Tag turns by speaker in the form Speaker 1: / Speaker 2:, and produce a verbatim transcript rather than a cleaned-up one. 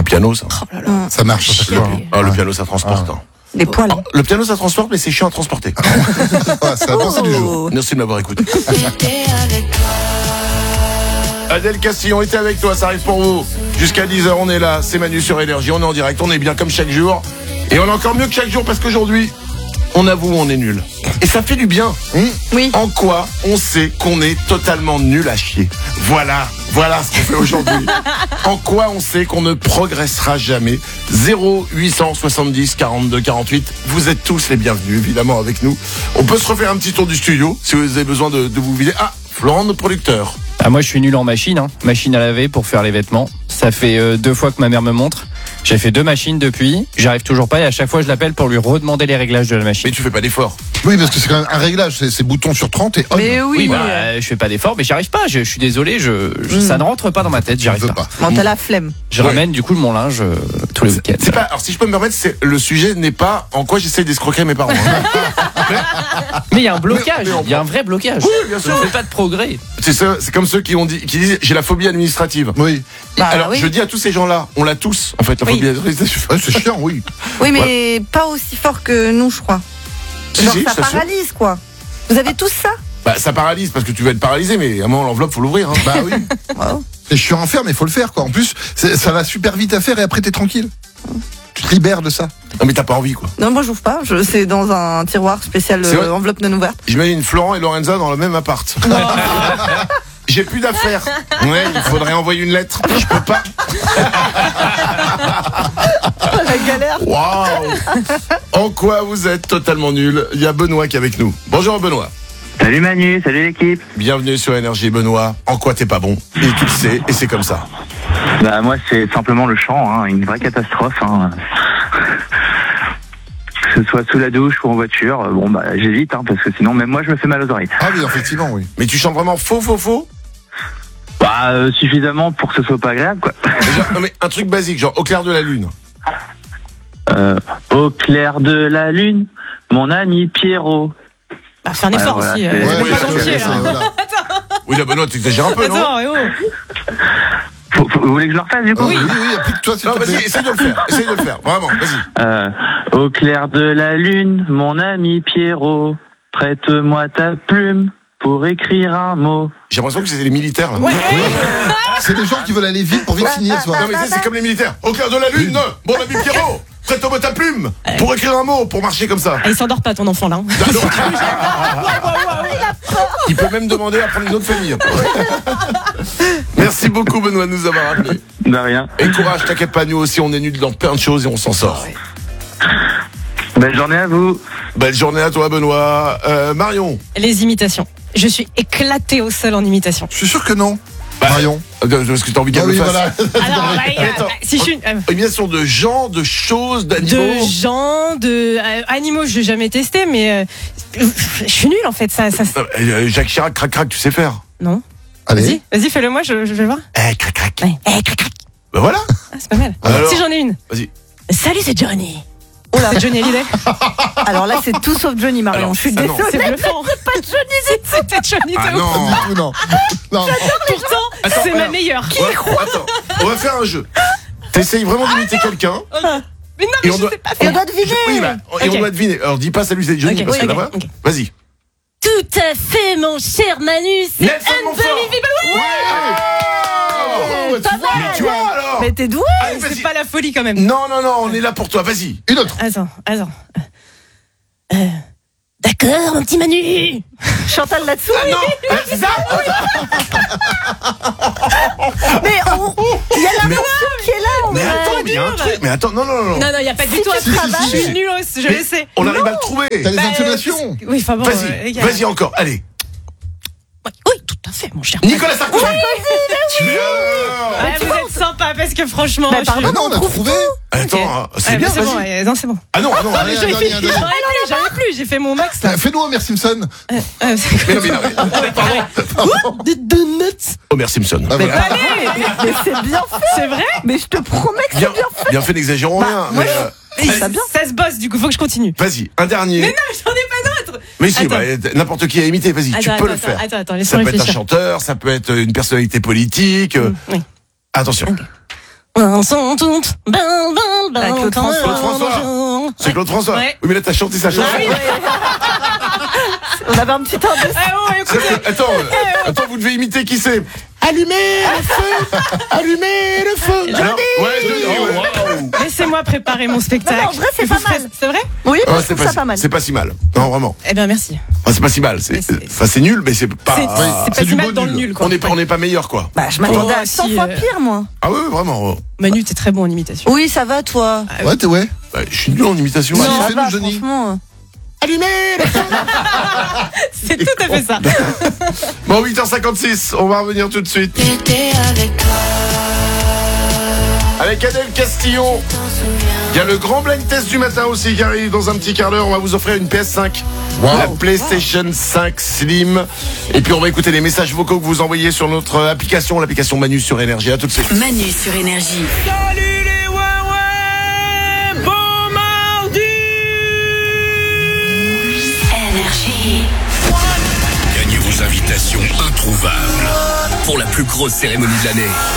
Speaker 1: piano, ça.
Speaker 2: Oh là là.
Speaker 3: Ça marche. Ça fait
Speaker 1: Ah, le piano, ça transporte. Hein.
Speaker 2: Des poils.
Speaker 1: Oh, le piano, ça transporte, mais c'est chiant à transporter.
Speaker 3: Ouais, c'est la pensée du jour.
Speaker 1: Merci de m'avoir écouté. Adèle Castillon était avec toi, ça arrive pour vous. Jusqu'à dix heures, on est là, c'est Manu sur Énergie, on est en direct, on est bien comme chaque jour. Et on est encore mieux que chaque jour parce qu'aujourd'hui, on avoue, on est nul. Et ça fait du bien.
Speaker 3: Mmh.
Speaker 2: Oui.
Speaker 1: En quoi on sait qu'on est totalement nul à chier. Voilà, voilà ce qu'on fait aujourd'hui. En quoi on sait qu'on ne progressera jamais. Zéro huit cent soixante-dix quarante-deux quarante-huit. Vous êtes tous les bienvenus, évidemment, avec nous. On peut se refaire un petit tour du studio, si vous avez besoin de, de vous vider. Ah, Florent, notre producteur.
Speaker 4: Ah, moi, je suis nul en machine, hein. Machine à laver pour faire les vêtements. Ça fait euh, deux fois que ma mère me montre. J'ai fait deux machines depuis. J'arrive toujours pas et à chaque fois, je l'appelle pour lui redemander les réglages de la machine.
Speaker 1: Mais tu fais pas d'effort.
Speaker 3: Oui, parce que c'est quand même un réglage. C'est, c'est bouton sur trente et hop.
Speaker 2: Mais oui.
Speaker 4: Oui, bah, euh, je fais pas d'effort, mais j'y arrive pas. Je, je suis désolé, je, je-
Speaker 2: Mm.
Speaker 4: ça ne rentre pas dans ma tête, j'y
Speaker 3: Je
Speaker 4: arrive
Speaker 3: veux
Speaker 4: pas.
Speaker 3: pas.
Speaker 2: Bon, t'as la flemme.
Speaker 4: Je
Speaker 1: Ouais.
Speaker 4: ramène du coup mon linge euh, tous les week-ends.
Speaker 1: C'est pas, alors si je peux me permettre, c'est, le sujet n'est pas en quoi j'essaie d'escroquer mes parents. hein.
Speaker 4: Mais il y a un blocage,
Speaker 1: Mais- mais on-
Speaker 4: il y a un vrai blocage.
Speaker 1: Oui, bien sûr.
Speaker 4: Je ne fais pas de progrès.
Speaker 1: C'est ça, c'est comme ceux qui ont dit, qui disent j'ai la phobie administrative.
Speaker 3: Oui.
Speaker 2: Bah,
Speaker 1: Alors
Speaker 2: oui.
Speaker 1: je dis à tous ces gens-là, on l'a tous en fait la
Speaker 2: Oui.
Speaker 1: phobie administrative.
Speaker 3: Ouais, c'est chiant, oui.
Speaker 2: Oui, mais pas aussi fort que nous, je crois.
Speaker 1: Si,
Speaker 2: Genre,
Speaker 1: si,
Speaker 2: ça
Speaker 1: je t'assure.
Speaker 2: paralyse, quoi. Vous avez tous ça?
Speaker 1: Bah ça paralyse parce que tu vas être paralysé, mais à un moment l'enveloppe faut l'ouvrir. Hein.
Speaker 3: Bah oui.
Speaker 2: Wow.
Speaker 3: C'est chiant à faire, mais il faut le faire, quoi. En plus, c'est- ça va super vite à faire et après, t'es tranquille. Tu te libères de ça.
Speaker 1: Non mais t'as pas envie quoi.
Speaker 2: Non, moi, j'ouvre pas. Je, c'est dans un tiroir spécial
Speaker 1: C'est vrai
Speaker 2: euh, enveloppe non ouverte.
Speaker 1: J'imagine Florent et Lorenza dans le même appart. J'ai plus d'affaires. Ouais, il faudrait envoyer une lettre. Je peux pas.
Speaker 2: La galère.
Speaker 1: Waouh. En quoi vous êtes totalement nul? Il y a Benoît qui est avec nous. Bonjour Benoît.
Speaker 5: Salut Manu, salut l'équipe.
Speaker 1: Bienvenue sur Énergie Benoît. En quoi t'es pas bon? Et tu le sais, et c'est comme ça.
Speaker 5: Bah moi c'est simplement le chant, hein, une vraie catastrophe. Hein. Que ce soit sous la douche ou en voiture, euh, bon bah j'évite, hein, parce que sinon même moi je me fais mal aux oreilles.
Speaker 3: Ah oui, effectivement, oui.
Speaker 1: Mais tu chantes vraiment faux, faux, faux?
Speaker 5: Bah euh, suffisamment pour que ce soit pas agréable quoi.
Speaker 1: Genre, non mais un truc basique, genre au clair de la lune.
Speaker 5: Euh, au clair de la lune, mon ami Pierrot.
Speaker 6: Bah, fais un effort
Speaker 5: Ouais, voilà,
Speaker 6: aussi.
Speaker 5: c'est-
Speaker 6: euh,
Speaker 5: Ouais,
Speaker 6: c'est
Speaker 1: oui,
Speaker 6: pas
Speaker 1: c'est-
Speaker 6: gentil,
Speaker 1: c'est-
Speaker 6: là.
Speaker 3: Voilà.
Speaker 1: Oui là Benoît, t'exagères un peu, non?
Speaker 6: Attends, eh oh.
Speaker 5: Faut- faut- vous voulez que je le refasse du coup?
Speaker 3: Oui, oui, oui, plus que toi, s'il
Speaker 1: Non
Speaker 3: te
Speaker 1: vas-y,
Speaker 3: plaît.
Speaker 1: essaye de le faire, essaye de le faire, vraiment, vas-y.
Speaker 5: Euh, au clair de la lune, mon ami Pierrot, prête-moi ta plume pour écrire un mot.
Speaker 1: J'ai l'impression que c'était les militaires là.
Speaker 6: Ouais.
Speaker 3: C'est des gens qui veulent aller vite pour vite finir, ce soir.
Speaker 1: Non mais tu sais, c'est comme les militaires. Au clair de la lune, mon ami Pierrot, prête-moi ta plume pour écrire un mot, pour marcher comme ça.
Speaker 6: Ah, il s'endort pas ton enfant là. hein.
Speaker 1: Il peut même demander à prendre une autre famille. Merci beaucoup Benoît de nous avoir appelés.
Speaker 5: De rien.
Speaker 1: Et courage, t'inquiète pas, nous aussi on est nuls dans plein de choses et on s'en sort.
Speaker 5: Belle journée à vous.
Speaker 1: Belle journée à toi Benoît. Euh, Marion.
Speaker 6: Les imitations. Je suis éclatée au sol en imitation.
Speaker 3: Je suis sûr que non.
Speaker 1: Bah,
Speaker 3: Marion.
Speaker 1: Euh, Est-ce que t'as envie qu'elle
Speaker 3: Ah
Speaker 1: le
Speaker 3: oui,
Speaker 1: fasse?
Speaker 3: voilà.
Speaker 6: Alors, bah, euh,
Speaker 1: Attends.
Speaker 6: bah, si je suis euh,
Speaker 1: Imitation de gens, de choses, d'animaux.
Speaker 6: de gens, de euh, animaux, je n'ai jamais testé, mais euh, je suis nulle en fait. Ça, ça,
Speaker 1: Euh, euh, Jacques Chirac, crac crac, tu sais faire.
Speaker 6: non.
Speaker 3: Allez.
Speaker 6: Vas-y, vas-y, fais-le moi, je, je vais voir.
Speaker 1: Eh, crac crac.
Speaker 6: Ouais. Eh, crac, crac.
Speaker 1: Bah voilà.
Speaker 6: Ah, c'est pas mal.
Speaker 1: Alors
Speaker 6: Si j'en ai une.
Speaker 1: Vas-y.
Speaker 6: Salut, c'est Johnny. Oh là, Johnny Hallyday.
Speaker 2: Alors là, c'est tout sauf Johnny Marion.
Speaker 1: Alors,
Speaker 2: Je suis
Speaker 1: ah non.
Speaker 2: désolée.
Speaker 6: C'est bluffant.
Speaker 2: Pas de Johnny.
Speaker 6: C'était Johnny
Speaker 1: Ah
Speaker 6: de ouf.
Speaker 1: non.
Speaker 3: Du tout, non. Non.
Speaker 6: Pourtant,
Speaker 1: Attends,
Speaker 6: c'est ma
Speaker 1: alors.
Speaker 6: meilleure.
Speaker 1: Ouais, attends, on va faire un jeu. T'essayes vraiment d'imiter quelqu'un.
Speaker 6: Mais non,
Speaker 1: Et
Speaker 6: mais
Speaker 1: on
Speaker 6: je
Speaker 1: doit-
Speaker 6: sais pas
Speaker 2: Et on
Speaker 6: faire.
Speaker 2: doit deviner.
Speaker 1: Oui, bah, et
Speaker 6: Ok.
Speaker 1: on doit deviner. Alors dis pas salut, c'est Johnny
Speaker 6: Ok,
Speaker 1: parce
Speaker 6: oui,
Speaker 1: que
Speaker 6: ok,
Speaker 1: là-bas.
Speaker 6: ok.
Speaker 1: Vas-y.
Speaker 6: Tout à fait, mon cher Manu. C'est
Speaker 1: Nelson Montfort.
Speaker 6: unbelievable.
Speaker 1: Ouais. Oh,
Speaker 2: Pas
Speaker 1: tu vois,
Speaker 2: mal.
Speaker 1: mais tu vois alors.
Speaker 2: Mais t'es doué.
Speaker 1: Allez, vas-y.
Speaker 6: C'est pas la folie quand même.
Speaker 1: Non, non, non, on est là pour toi. Vas-y.
Speaker 3: Une autre.
Speaker 6: Attends, attends. Euh, D'accord, mon petit Manu.
Speaker 2: Chantal là-dessous.
Speaker 1: Ah non, eh, c'est ça.
Speaker 2: Mais on- il y a la
Speaker 1: Mais-
Speaker 2: morceau qui est là. on
Speaker 1: Mais
Speaker 2: va-
Speaker 1: attends, mais il y a un
Speaker 6: dur.
Speaker 1: truc. Mais attends, non, non, non.
Speaker 6: Non, non, il n'y a pas du tout un
Speaker 2: tu
Speaker 6: truc.
Speaker 2: travailles.
Speaker 6: Je suis nulle, je
Speaker 1: Mais
Speaker 6: le sais.
Speaker 1: On arrive à le trouver.
Speaker 3: T'as les
Speaker 6: Bah,
Speaker 3: intonations.
Speaker 6: Oui, enfin bon.
Speaker 1: Vas-y,
Speaker 6: euh, les gars.
Speaker 1: vas-y encore. Allez.
Speaker 6: Oui, tout à fait, mon cher.
Speaker 1: Nicolas Sarkozy. Tu viens.
Speaker 6: Ouais, vous êtes sympa parce que franchement.
Speaker 2: Bah,
Speaker 6: je-
Speaker 2: pardon.
Speaker 3: Ah non, on a trouvé.
Speaker 1: Attends,
Speaker 6: Ok.
Speaker 1: c'est
Speaker 6: Ouais,
Speaker 1: bien,
Speaker 6: bah, c'est bon,
Speaker 1: vas-y.
Speaker 6: ouais, non, c'est bon.
Speaker 1: Ah non, ah non,
Speaker 3: Allez,
Speaker 6: J'avais
Speaker 3: un dernier,
Speaker 6: fait-
Speaker 3: un
Speaker 6: J'en
Speaker 3: dernier.
Speaker 6: ai plus, j'en ai plus, j'ai fait mon max là.
Speaker 3: Euh, Fais-nous Homer Simpson.
Speaker 6: Euh, euh, c'est-
Speaker 1: Mais non, mais non, mais- pardon.
Speaker 6: Des donuts.
Speaker 1: Homer Simpson.
Speaker 3: Ah,
Speaker 6: Mais
Speaker 3: voilà.
Speaker 6: allez,
Speaker 2: Mais c'est bien fait.
Speaker 6: c'est vrai.
Speaker 2: Mais je te promets que c'est
Speaker 1: Bien,
Speaker 2: bien fait.
Speaker 1: bien fait, n'exagérons
Speaker 2: Bah,
Speaker 1: rien.
Speaker 2: moi,
Speaker 1: Mais, euh,
Speaker 6: Mais
Speaker 2: ça bien.
Speaker 6: ça se bosse, du coup, faut que je continue.
Speaker 1: vas-y, un dernier.
Speaker 6: Mais non, j'en ai pas d'autres.
Speaker 1: Mais si,
Speaker 6: Attends.
Speaker 1: bah, n'importe qui a imité, vas-y, tu
Speaker 6: Attends,
Speaker 1: peux
Speaker 6: attends,
Speaker 1: le faire.
Speaker 6: Attends, attends,
Speaker 1: Ça
Speaker 6: laisse-moi
Speaker 1: peut être un
Speaker 6: réfléchir.
Speaker 1: chanteur, ça peut être une personnalité politique. euh,
Speaker 6: Oui.
Speaker 1: Attention.
Speaker 6: Ok. Sont toutes belles, belles, belles.
Speaker 2: Avec Claude François.
Speaker 1: Claude François. C'est Claude François.
Speaker 6: Ouais.
Speaker 1: Oui, mais là, t'as chanté sa chanson.
Speaker 6: Ah oui.
Speaker 2: On avait un petit indice.
Speaker 6: Ah ouais,
Speaker 1: C'est-
Speaker 6: écoutez.
Speaker 1: Attends, euh, attends, vous devez imiter qui c'est. Allumez le feu, allumez le feu. Alors, ouais, Johnny, ouais.
Speaker 6: Laissez-moi préparer mon spectacle.
Speaker 2: Non, non, en vrai, c'est
Speaker 6: Vous
Speaker 2: pas
Speaker 6: ferez-
Speaker 2: mal.
Speaker 6: C'est vrai?
Speaker 2: Oui,
Speaker 1: Ah,
Speaker 2: moi, je
Speaker 1: c'est
Speaker 2: trouve
Speaker 1: pas,
Speaker 2: ça pas mal.
Speaker 1: c'est pas si mal. Non, vraiment.
Speaker 6: Eh bien, merci.
Speaker 1: Ah, c'est pas si mal. C'est,
Speaker 6: Mais c'est-
Speaker 1: enfin, c'est nul, mais c'est pas.
Speaker 6: C'est
Speaker 1: Ah,
Speaker 6: c'est
Speaker 3: c'est
Speaker 6: pas
Speaker 3: du
Speaker 6: si mal
Speaker 3: beau
Speaker 6: dans le
Speaker 3: nul.
Speaker 6: nul, quoi.
Speaker 1: on n'est pas, on n'est pas meilleur, quoi.
Speaker 2: Bah, je m'attendais
Speaker 6: Oh,
Speaker 2: à cent
Speaker 6: si,
Speaker 2: fois
Speaker 6: euh,
Speaker 2: pire, moi.
Speaker 1: Ah ouais, vraiment.
Speaker 6: Manu, t'es très bon en imitation.
Speaker 2: Oui, ça va, toi.
Speaker 3: Ouais, t'es ouais.
Speaker 1: Bah, je suis nul en imitation.
Speaker 3: Non.
Speaker 1: Allez,
Speaker 2: Ça
Speaker 3: fais-nous,
Speaker 2: va,
Speaker 3: Johnny.
Speaker 2: franchement.
Speaker 1: Allumez le feu.
Speaker 6: C'est tout à fait ça.
Speaker 1: Bon, huit heures cinquante-six, on va revenir tout de suite. Avec Adèle Castillon. Il y a le grand blind test du matin aussi qui arrive dans un petit quart d'heure. On va vous offrir une P S cinq.
Speaker 3: Wow.
Speaker 1: La PlayStation cinq Slim. Et puis on va écouter les messages vocaux que vous envoyez sur notre application, l'application Manu sur Énergie. À tout de suite.
Speaker 7: Manu sur Énergie.
Speaker 8: Salut les Huawei, bon mardi.
Speaker 7: Énergie.
Speaker 9: Gagnez vos invitations introuvables pour la plus grosse cérémonie de l'année.